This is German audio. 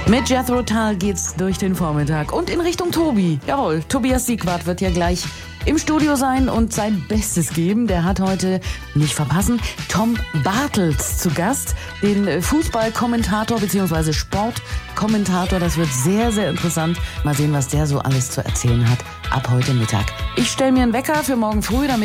Mit Jethro Tull geht's durch den Vormittag und in Richtung Tobi. Jawohl, Tobias Siegwart wird ja gleich im Studio sein und sein Bestes geben. Der hat heute, nicht verpassen, Tom Bartels zu Gast, den Fußballkommentator bzw. Sportkommentator. Das wird sehr, sehr interessant. Mal sehen, was der so alles zu erzählen hat ab heute Mittag. Ich stelle mir einen Wecker für morgen früh, damit